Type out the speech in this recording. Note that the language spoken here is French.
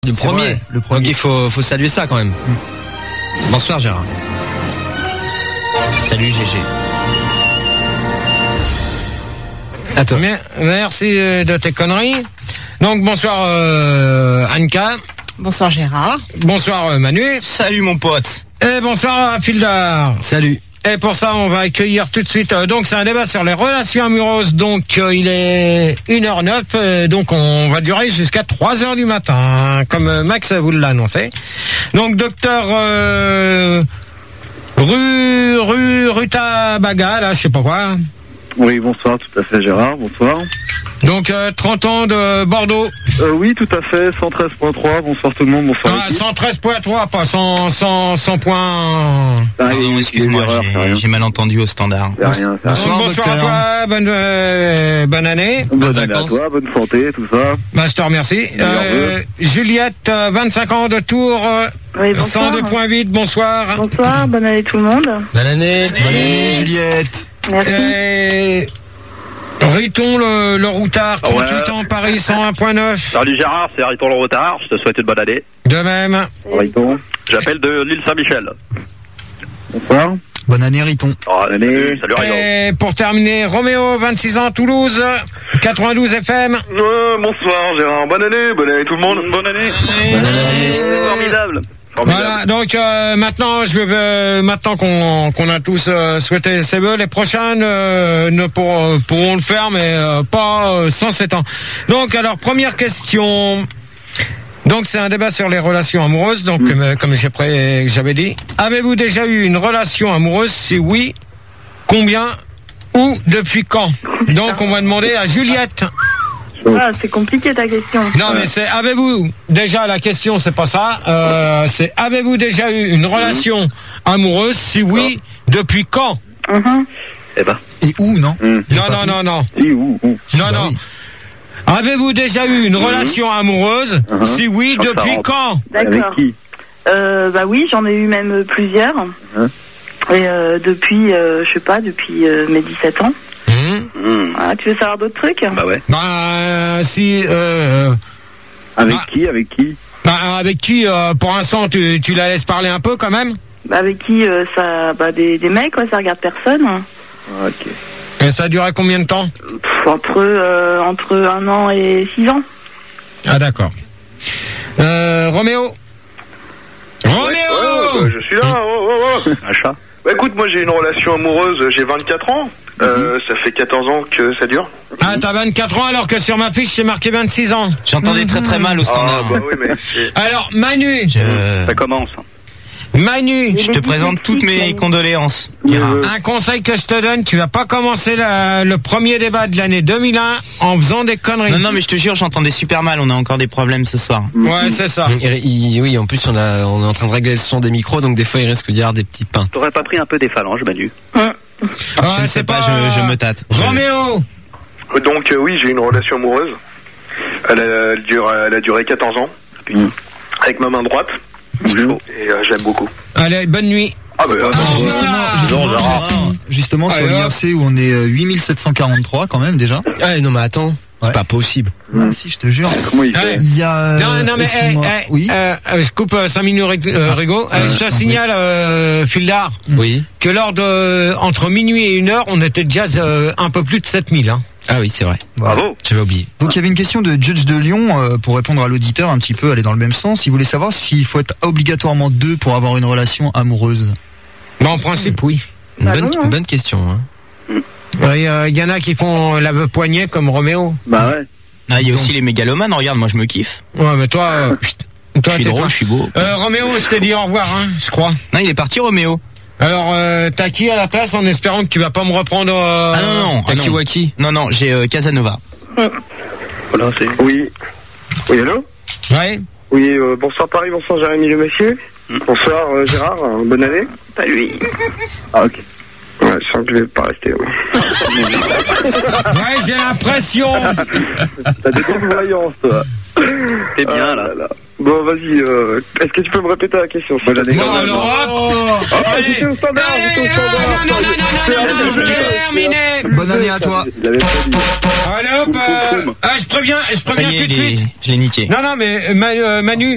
Le premier. Vrai, le premier. Donc il faut saluer ça quand même. Bonsoir Gérard. Salut GG. Attends. Merci de tes conneries. Donc bonsoir Anka. Bonsoir Gérard. Bonsoir Manu. Salut mon pote. Et bonsoir Fildar. Salut. Et pour ça, on va accueillir tout de suite. Donc, c'est un débat sur les relations amoureuses. Donc, il est 1h09. Donc, on va durer jusqu'à 3h du matin, hein, comme Max vous l'a annoncé. Donc, docteur Ruta Baga, là, je sais pas quoi. Oui, bonsoir, tout à fait Gérard, bonsoir. Donc, 30 ans de Bordeaux. Oui, tout à fait, 113.3, bonsoir tout le monde, bonsoir. Ah, 113.3, pas 100 points. Pardon, excuse-moi, j'ai mal entendu au standard. C'est rien, c'est rien. Donc, bonsoir à toi, bonne année. Bonne année à toi, bonne santé, tout ça. Bah, je te remercie. Juliette, 25 ans de Tours, oui, bonsoir. 102.8, bonsoir. Bonsoir, bonne année tout le monde. Bonne année. Bonne année Juliette. Merci. Et Riton le routard, 38 ans, Paris 101.9. Salut Gérard, c'est Riton le routard, je te souhaite une bonne année. De même. Riton. J'appelle de l'île Saint-Michel. Bonsoir. Bonne année Riton. Salut Riton. Et pour terminer, Roméo, 26 ans, Toulouse, 92 FM. Bonsoir Gérard, bonne année tout le monde, bonne année. Bonne année. Formidable. Voilà, donc maintenant maintenant qu'on a tous souhaité ses vœux, les prochaines ne pourront le faire, mais pas sans 7 ans. Donc alors première question. Donc c'est un débat sur les relations amoureuses. Donc comme j'avais dit, avez-vous déjà eu une relation amoureuse? Si oui, combien ou depuis quand? Donc on va demander à Juliette. Ah, c'est compliqué ta question. Non mais c'est avez-vous déjà, la question c'est pas ça, c'est avez-vous déjà eu une relation amoureuse? Si oui, depuis quand? Eh ben. Et où, non? Non. Si, où? Non. Avez-vous déjà eu une relation amoureuse? Si oui, depuis quand? D'accord. Avec qui? Bah oui, j'en ai eu même plusieurs. Et depuis, je sais pas, depuis mes 17 ans. Ah, tu veux savoir d'autres trucs? Bah ouais. Si. Avec qui? Avec qui? Pour l'instant, tu la laisses parler un peu quand même? Bah avec qui ça, bah des mecs quoi, ça regarde personne. Ok. Et ça a duré combien de temps? Entre 1 an et 6 ans. Ah d'accord. Roméo. Je suis là. Achat. Bah écoute, moi j'ai une relation amoureuse, j'ai 24 ans. Ça fait 14 ans que ça dure. Ah, t'as 24 ans alors que sur ma fiche c'est marqué 26 ans. J'entendais très très mal au standard. Ah bah oui, mais Alors Manu. ça commence. Manu, Je te présente toutes mes condoléances. un conseil que je te donne, tu vas pas commencer le premier débat de l'année 2001 en faisant des conneries. Non, mais je te jure, j'entendais super mal, on a encore des problèmes ce soir. Ouais, c'est ça. Oui, en plus on est en train de régler le son des micros, donc des fois il risque d'y avoir des petites pintes. T'aurais pas pris un peu des phalanges, Manu? Je ne sais pas, je me tâte. Roméo. Donc oui, j'ai une relation amoureuse. Elle a duré 14 ans. Avec ma main droite. Et je l'aime beaucoup. Allez, bonne nuit. Ah bah Justement sur l'IRC où on est 8743 quand même déjà. Non mais attends, c'est pas possible. Ah si, je te jure. Comment il fait? Il y a Non mais oui. je coupe 5 minutes Rigo. Je te signale Fildar. Oui. Que lors de entre minuit et 1h, on était déjà un peu plus de 7000 hein. Ah oui, c'est vrai. Bravo. J'avais oublié. Donc il y avait une question de Judge de Lyon pour répondre à l'auditeur un petit peu, aller dans le même sens. Il voulait savoir s'il faut être obligatoirement 2 pour avoir une relation amoureuse. Bah en principe oui. Une bonne question. Hein. Il y en a qui font l'aveu poignet comme Roméo. Bah ouais. Ah, il y a aussi les mégalomanes, regarde, moi je me kiffe. Ouais mais toi Je suis drôle, je suis beau. Roméo, je t'ai dit au revoir hein, je crois. Non, il est parti Roméo. Alors t'as qui à la place en espérant que tu vas pas me reprendre Ah non, T'as qui Waki? Non, j'ai Casanova. Voilà, c'est... Oui, allô? Ouais. Oui, bonsoir Paris, bonsoir Jérémy le monsieur. Bonsoir Gérard, bonne année. Pas lui. Ah ok. Ouais, je sens que je vais pas rester. Ouais, j'ai l'impression. T'as des bonnes voyances, toi. C'est bien, là. Bon, vas-y, est-ce que tu peux me répéter la question? Bon, alors, hop. J'étais au standard, Non, terminé. Bonne année à toi. Allez, hop. Je préviens tout de suite. Je l'ai niqué. Non, mais Manu.